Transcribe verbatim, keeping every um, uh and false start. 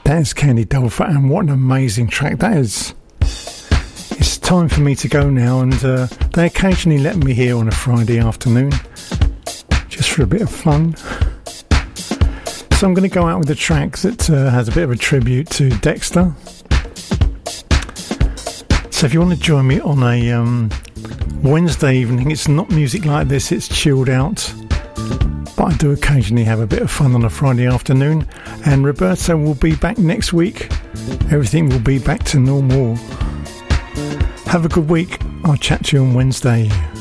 That is Candy Dulfer, and what an amazing track that is. It's time for me to go now, and uh, they occasionally let me here on a Friday afternoon, just for a bit of fun. So I'm going to go out with a track that uh, has a bit of a tribute to Dexter. So if you want to join me on a um, Wednesday evening, it's not music like this, it's chilled out. But I do occasionally have a bit of fun on a Friday afternoon. And Roberto will be back next week. Everything will be back to normal. Have a good week. I'll chat to you on Wednesday.